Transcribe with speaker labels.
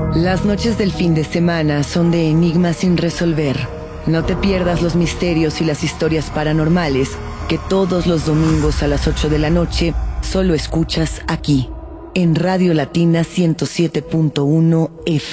Speaker 1: Las noches del fin de semana son de enigmas sin resolver. No te pierdas los misterios y las historias paranormales que todos los domingos a las 8 de la noche solo escuchas aquí, en Radio Latina 107.1 FM.